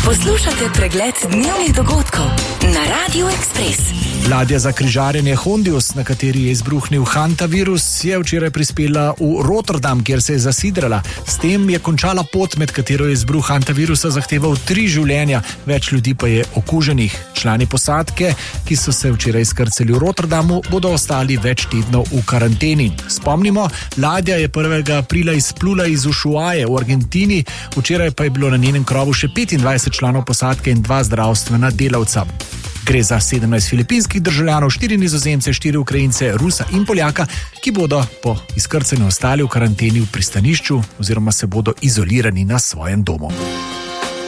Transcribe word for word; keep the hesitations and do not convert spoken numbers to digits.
Poslušate pregled dnevnih dogodkov na Radiu Ekspres. Ladja za križarjenje Hondius, na kateri je izbruhnil hantavirus, je včeraj prispela v Rotterdam, kjer se je zasidrala. S tem je končala pot, med katero je izbruh hantavirusa zahteval tri življenja, več ljudi pa je okuženih. Člani posadke, ki so se včeraj skrcali v Rotterdamu, bodo ostali več tednov v karanteni. Spomnimo, ladja je prvega aprila izplula iz Ushuaie v Argentini, včeraj pa je bilo na njenem krovu še petindvajset članov posadke in dva zdravstvena delavca. Gre za sedemnajst filipinskih državljanov, štiri Nizozemce, štiri Ukrajince, Rusa in Poljaka, ki bodo po izkrcanju ostali v karanteni v pristanišču oziroma se bodo izolirani na svojem domu.